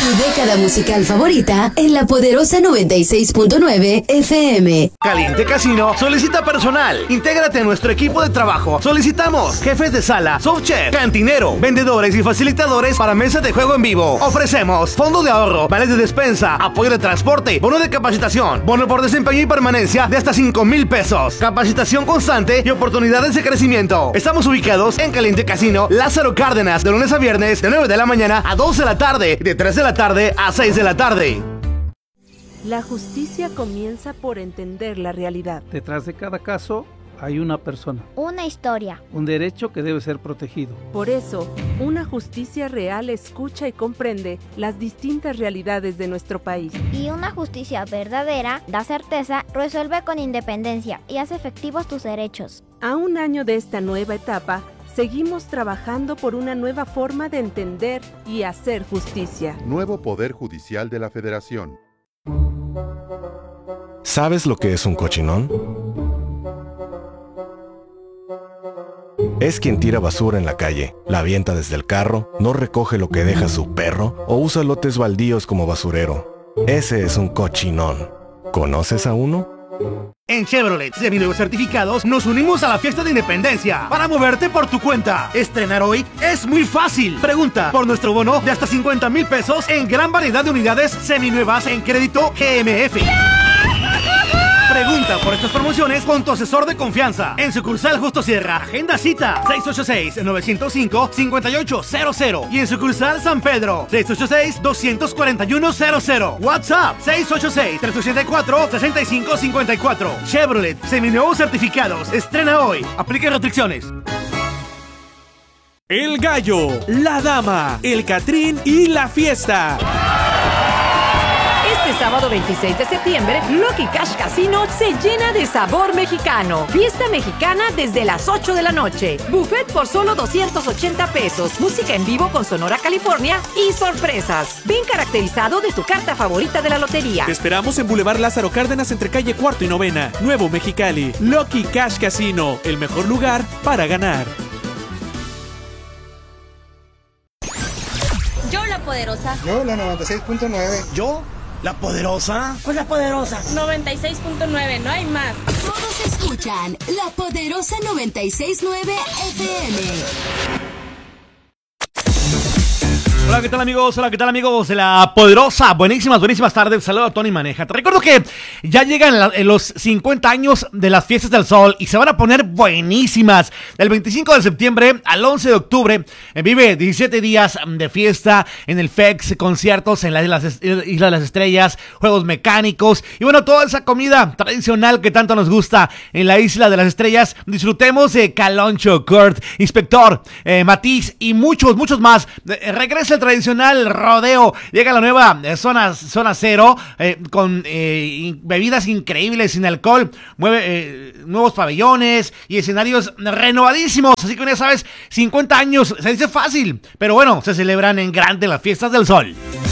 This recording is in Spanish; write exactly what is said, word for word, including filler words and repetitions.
Tu década musical favorita en La Poderosa noventa y seis punto nueve F M. Caliente Casino solicita personal. Intégrate a nuestro equipo de trabajo. Solicitamos jefes de sala, subchef, cantinero, vendedores y facilitadores para mesas de juego en vivo. Ofrecemos fondo de ahorro, vales de despensa, apoyo de transporte, bono de capacitación, bono por desempeño y permanencia de hasta cinco mil pesos, capacitación constante y oportunidades de crecimiento. Estamos ubicados en Caliente Casino, Lázaro Cárdenas, de lunes a viernes, de nueve de la mañana a dos de la tarde, de tres de la tarde a seis de la tarde. La justicia comienza por entender la realidad. Detrás de cada caso hay una persona, una historia, un derecho que debe ser protegido. Por eso, una justicia real escucha y comprende las distintas realidades de nuestro país. Y una justicia verdadera da certeza, resuelve con independencia y hace efectivos tus derechos. A un año de esta nueva etapa, seguimos trabajando por una nueva forma de entender y hacer justicia. Nuevo Poder Judicial de la Federación. ¿Sabes lo que es un cochinón? Es quien tira basura en la calle, la avienta desde el carro, no recoge lo que deja su perro o usa lotes baldíos como basurero. Ese es un cochinón. ¿Conoces a uno? En Chevrolet Seminuevos Certificados nos unimos a la fiesta de independencia para moverte por tu cuenta. Estrenar hoy es muy fácil. Pregunta por nuestro bono de hasta cincuenta mil pesos en gran variedad de unidades seminuevas en crédito G M F. Pregunta por estas promociones con tu asesor de confianza. En sucursal Justo Sierra, agenda cita seis ocho seis, nueve cero cinco, cinco ocho cero cero. Y en sucursal San Pedro, seis ocho seis, dos cuatro uno cero cero. WhatsApp seis ocho seis, tres ocho cuatro, seis cinco cinco cuatro. Chevrolet, seminuevos certificados. Estrena hoy. Aplica restricciones. El Gallo, la Dama, el Catrín y la Fiesta. Este sábado veintiséis de septiembre, Lucky Cash Casino se llena de sabor mexicano. Fiesta mexicana desde las ocho de la noche. Buffet por solo doscientos ochenta pesos. Música en vivo con Sonora California y sorpresas. Ven caracterizado de tu carta favorita de la lotería. Te esperamos en Boulevard Lázaro Cárdenas entre calle Cuarto y Novena, Nuevo Mexicali. Lucky Cash Casino, el mejor lugar para ganar. Yo la poderosa. Yo la noventa y seis punto nueve. Yo la poderosa. Pues la poderosa. noventa y seis punto nueve, no hay más. Todos escuchan La Poderosa noventa y seis punto nueve F M. Hola, ¿qué tal amigos? Hola, ¿qué tal amigos de La Poderosa? Buenísimas, buenísimas tardes. Saludo a Tony Maneja. Te recuerdo que ya llegan la, los cincuenta años de las Fiestas del Sol y se van a poner buenísimas. Del veinticinco de septiembre al once de octubre eh, vive diecisiete días de fiesta en el F E X, conciertos en la Isla de las Estrellas, juegos mecánicos y bueno, toda esa comida tradicional que tanto nos gusta en la Isla de las Estrellas. Disfrutemos de Caloncho, Kurt, Inspector, eh, Matiz y muchos, muchos más. Eh, regresa el tradicional rodeo. Llega la nueva eh, zona, zona cero eh, con eh, bebidas increíbles sin alcohol, mueve, eh, nuevos pabellones y escenarios renovadísimos. Así que ya sabes, cincuenta años se dice fácil, pero bueno, se celebran en grande las Fiestas del Sol.